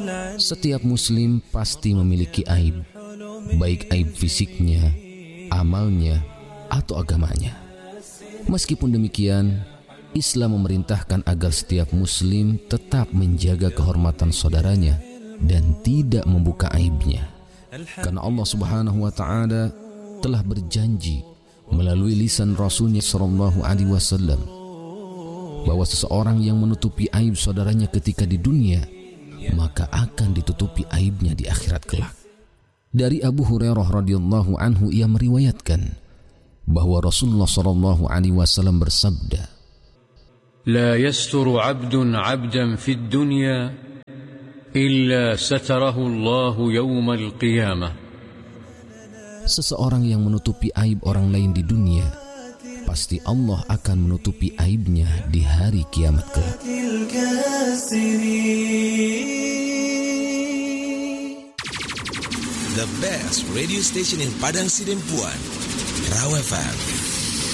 Setiap muslim pasti memiliki aib, baik aib fisiknya, amalnya, atau agamanya. Meskipun demikian, Islam memerintahkan agar setiap muslim tetap menjaga kehormatan saudaranya dan tidak membuka aibnya. Karena Allah Subhanahu wa taala telah berjanji melalui lisan Rasulnya sallallahu alaihi wasallam bahwa seseorang yang menutupi aib saudaranya ketika di dunia, maka akan ditutupi aibnya di akhirat kelak. Dari Abu Hurairah radhiyallahu anhu, ia meriwayatkan bahwa Rasulullah sallallahu alaihi wasallam bersabda, "La yasturu 'abdun 'abdan fid dunya illa satarahu Allah yaumal qiyamah." Seseorang yang menutupi aib orang lain di dunia, pasti Allah akan menutupi aibnya di hari kiamat kelak. The best radio station in Padang Sidempuan, Raw FM.